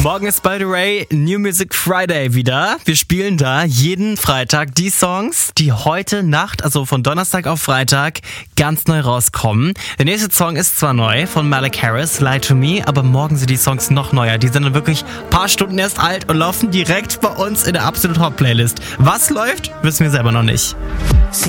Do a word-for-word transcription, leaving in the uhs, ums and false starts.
Morgen ist, by the way, New Music Friday wieder. Wir spielen da jeden Freitag die Songs, die heute Nacht, also von Donnerstag auf Freitag, ganz neu rauskommen. Der nächste Song ist zwar neu, von Malik Harris, Lie to Me, aber morgen sind die Songs noch neuer. Die sind dann wirklich ein paar Stunden erst alt und laufen direkt bei uns in der Absolut Hot Playlist. Was läuft, wissen wir selber noch nicht.